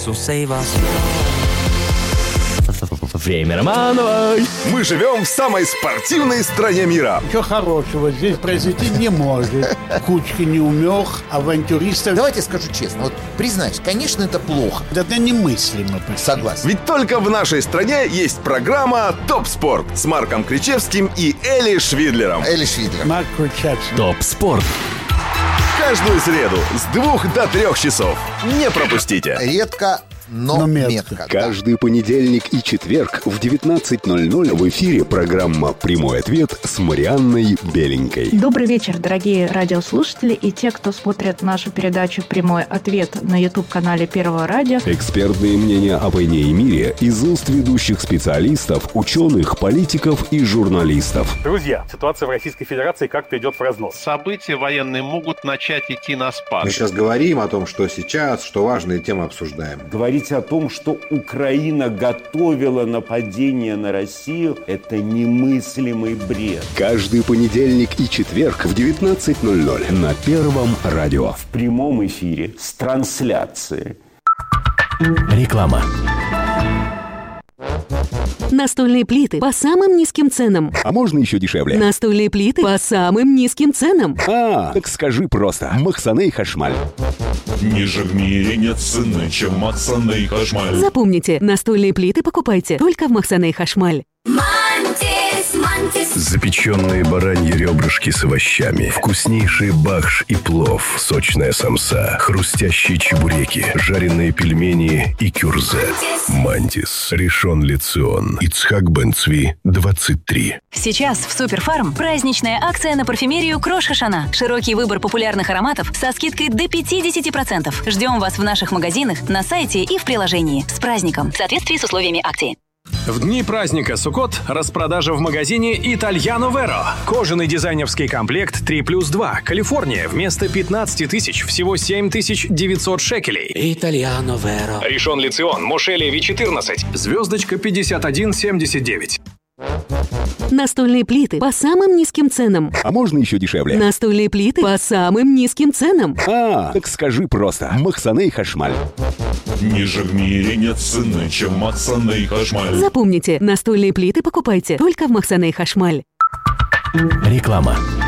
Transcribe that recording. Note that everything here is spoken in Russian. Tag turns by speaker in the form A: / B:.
A: so save us.
B: Время Романовой.
C: Мы живем в самой спортивной стране мира.
D: Ничего хорошего здесь произойти не может. Кучки неумех, авантюристов.
E: Давайте скажу честно, вот признаюсь, конечно, это плохо.
D: Это немыслимо.
E: Согласен.
C: Ведь только в нашей стране есть программа «Топ Спорт» с Марком Кричевским и Эли Швидлером.
E: Эли Швидлер.
D: Марк Кричевский.
B: Топ Спорт.
C: Каждую среду с 2 до 3 часов. Не пропустите.
E: Редко, но метко.
F: Каждый понедельник и четверг в 19:00 в эфире программа «Прямой ответ» с Марианной Беленькой.
G: Добрый вечер, дорогие радиослушатели и те, кто смотрит нашу передачу «Прямой ответ» на YouTube-канале Первого радио.
F: Экспертные мнения о войне и мире из уст ведущих специалистов, ученых, политиков и журналистов.
H: Друзья, ситуация в Российской Федерации как-то идет в разнос.
I: События военные могут начать идти на спад.
J: Мы сейчас говорим о том, что сейчас, что важные темы обсуждаем.
K: Говорить о том, что Украина готовила нападение на Россию, это немыслимый бред.
F: Каждый понедельник и четверг в 19:00 на Первом радио.
K: В прямом эфире с трансляцией.
B: Реклама.
L: Настольные плиты по самым низким ценам.
F: А можно еще дешевле?
L: Настольные плиты по самым низким ценам.
F: Так скажи просто. Махсаней Хашмаль.
M: Ниже в мире нет цены, чем Махсаней Хашмаль.
L: Запомните, настольные плиты покупайте только в Махсаней Хашмаль.
N: Запеченные бараньи ребрышки с овощами, вкуснейший бахш и плов, сочная самса, хрустящие чебуреки, жареные пельмени и кюрзе. Мантис, Ришон Ле-Цион, Ицхак Бен-Цви, 23.
O: Сейчас в Суперфарм праздничная акция на парфюмерию Крош Хашана. Широкий выбор популярных ароматов со скидкой до 50%. Ждем вас в наших магазинах, на сайте и в приложении. С праздником! В соответствии с условиями акции.
P: В дни праздника Суккот распродажа в магазине Итальяно Веро. Кожаный дизайнерский комплект 3+2. Калифорния. Вместо 15 тысяч всего 7900 шекелей.
A: Итальяно Веро.
P: Ришон Ле-Цион. Моше Леви 14. Звездочка 5179.
L: Настольные плиты по самым низким ценам.
F: А можно еще дешевле?
L: Настольные плиты по самым низким ценам.
F: Так скажи просто. Махсаней Хашмаль.
M: Ниже в мире нет цены, чем Махсаней Хашмаль.
L: Запомните, настольные плиты покупайте только в Махсаней Хашмаль.
B: Реклама.